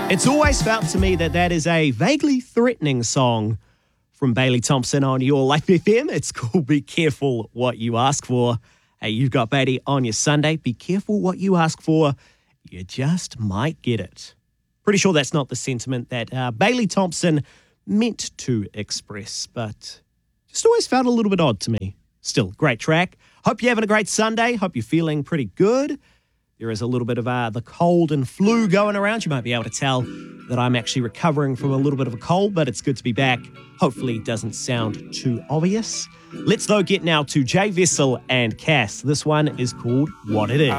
It's always felt to me that that is a vaguely threatening song from Bailey Thompson on your Life FM. It's called Be Careful What You Ask For. Hey, you've got Bailey on your Sunday. Be careful what you ask for. You just might get it. Pretty sure that's not the sentiment that Bailey Thompson meant to express, but just always felt a little bit odd to me. Still, great track. Hope you're having a great Sunday. Hope you're feeling pretty good. There is a little bit of the cold and flu going around. You might be able to tell that I'm actually recovering from a little bit of a cold, but it's good to be back. Hopefully it doesn't sound too obvious. Let's, though, get now to Jay Vessel and Cass. This one is called What It Is.